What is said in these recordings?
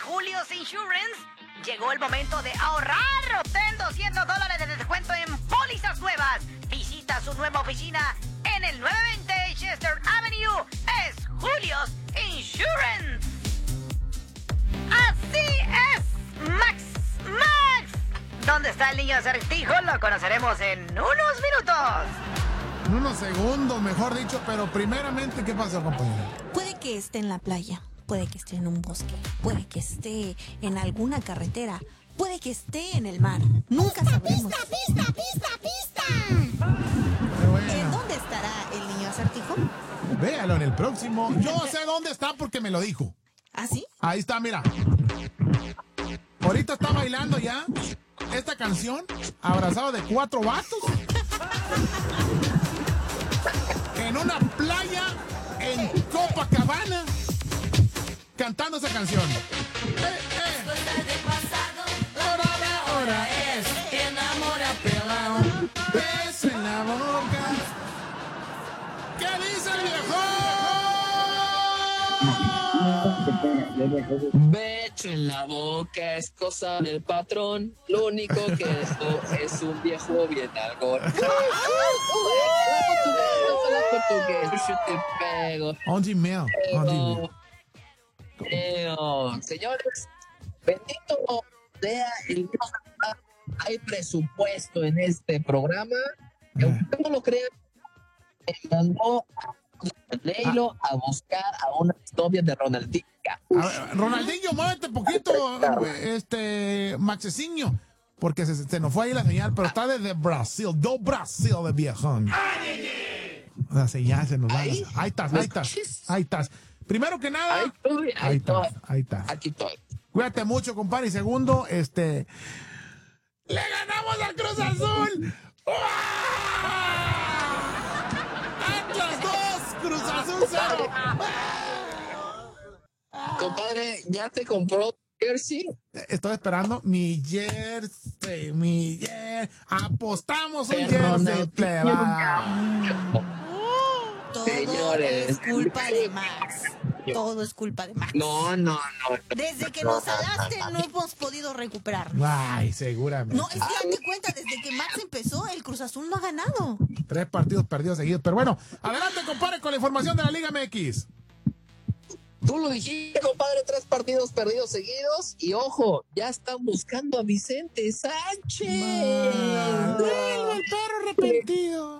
Julio's Insurance, llegó el momento de ahorrar. Obtén $200 de descuento en pólizas nuevas. Visita su nueva oficina en el 920 Chester Avenue. Es Julio's Insurance. Así es, Max. ¿Dónde está el niño acertijo? Lo conoceremos en unos minutos. En unos segundos, mejor dicho, pero primeramente, ¿qué pasó, compañero? Puede que esté en la playa, puede que esté en un bosque, puede que esté en alguna carretera, puede que esté en el mar. Nunca sabremos. ¡Pista! ¿En dónde estará el niño acertijo? Véalo en el próximo. Yo sé dónde está porque me lo dijo. ¿Ah, sí? Ahí está, mira. Ahorita está bailando ya esta canción, abrazado de 4 vatos, en una playa en Copacabana, cantando esa canción. Ahora es que enamora pelao, beso en la boca. ¿Qué dice el viejo? Becho en la boca es cosa del patrón. Lo único que esto es un viejo bien algo. Onde mel. Señores, bendito sea el Dios. Hay presupuesto en este programa. Aunque no lo crean, me mandó Leilo a buscar a una novia de Ronaldinho. Ronaldinho, muévete poquito, Maxecinho, porque se nos fue ahí la señal, pero está desde Brasil, do Brasil de viejón. La señal se nos va. Ahí estás. Primero que nada, ahí estás. Aquí estoy. Cuídate mucho, compadre. Y segundo, ¡le ganamos al Cruz Azul! ¡Atlas 2! ¡Cruz Azul 0! Compadre, ¿ya te compró jersey? Estoy esperando mi jersey. Apostamos un jersey, pleba. Todo Señores, es culpa de Max. Todo es culpa de Max. No. Desde que nos salaste no hemos podido recuperar. Ay, seguramente. No, es que date cuenta, desde que Max empezó, el Cruz Azul no ha ganado. 3 partidos perdidos seguidos. Pero bueno, adelante, compadre, con la información de la Liga MX. Tú lo dijiste, compadre, 3 partidos perdidos seguidos. Y ojo, ya están buscando a Vicente Sánchez. El perro arrepentido.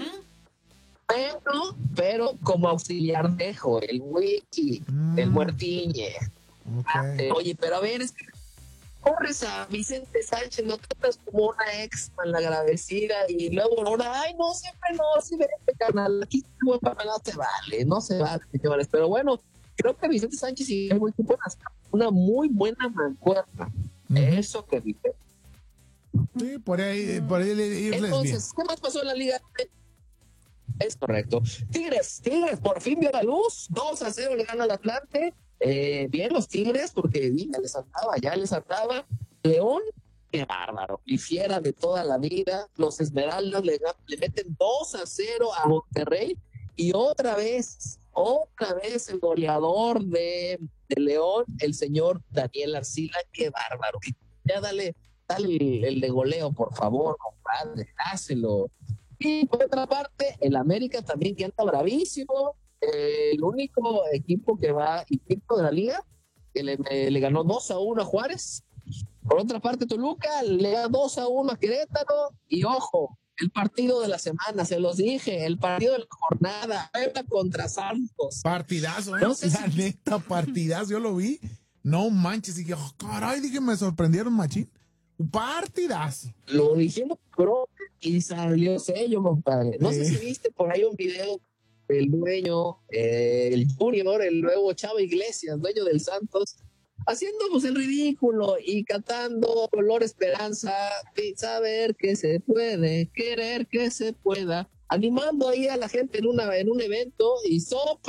Pero como auxiliar dejo el wiki, el muertiñe. Okay. Oye, pero a ver, es que corres a Vicente Sánchez, lo tratas como una ex malagradecida y luego ahora, siempre no, sí vete, canal, aquí no se vale, señores. Pero bueno, creo que Vicente Sánchez y el equipo una muy buena mancuerna. Eso que dice. Sí, por ahí Entonces, ¿qué más pasó en la liga? Es correcto. Tigres, por fin vio la luz. 2-0 le gana al Atlante. Bien los Tigres, porque ya les andaba. León, qué bárbaro. Y fiera de toda la vida. Los Esmeraldas le meten 2-0 a Monterrey. Y otra vez el goleador de León, el señor Daniel Arcila, qué bárbaro. Ya dale el de goleo, por favor, compadre, hácelo. Y por otra parte, el América también que anda bravísimo. El único equipo que va invicto de la liga, que le ganó 2-1 a Juárez. Por otra parte, Toluca le da 2-1 a Querétaro. Y ojo, el partido de la semana, se los dije, el partido de la jornada, Puebla contra Santos. Partidazo, No sé la neta, partidazo, yo lo vi. No manches, y que, caray, dije, me sorprendieron, machín. Un partidazo. Lo dijimos, bro, y salió sello, compadre. No sé si viste por ahí un video del dueño, el Junior, el nuevo Chava Iglesias, dueño del Santos, haciendo pues el ridículo y cantando Color Esperanza, saber que se puede, querer que se pueda, animando ahí a la gente en un evento y sopa.